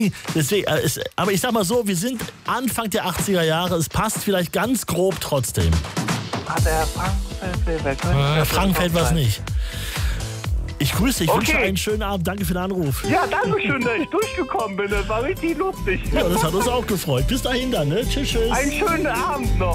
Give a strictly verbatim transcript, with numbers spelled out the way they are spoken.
Deswegen, äh, es, aber ich sag mal so, wir sind Anfang der achtziger Jahre, es passt vielleicht ganz grob trotzdem. Ah, der Frank Feld, Äh, Frank fällt was nicht. Ich grüße dich, ich Okay. wünsche einen schönen Abend, danke für den Anruf. Ja, danke schön, dass ich durchgekommen bin. Das war richtig lustig. Ja, das hat uns auch gefreut. Bis dahin dann, ne? Tschüss, tschüss. Einen schönen Abend noch.